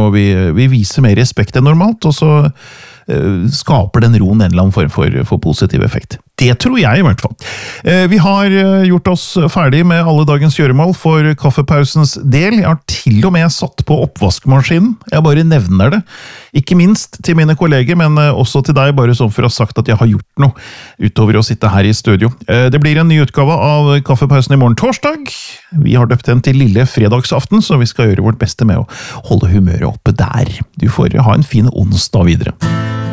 og vi viser mer respekt enn normalt, og så skaper den roen en eller annen form for positiv effekt. Det tror jeg i hvert fall. Vi har gjort oss ferdig med alle dagens gjøremål for kaffepausens del. Jeg har til og med satt på oppvaskmaskinen. Jeg bare nevner det. Ikke minst til mine kolleger, men også til deg, bare sånn for å ha sagt at jeg har gjort noe utover å sitte her i studio. Det blir en ny utgave av kaffepausen i morgen torsdag. Vi har døpt den til lille fredagsaften, så vi skal gjøre vårt beste med å holde humøret oppe der. Du får ha en fin onsdag videre.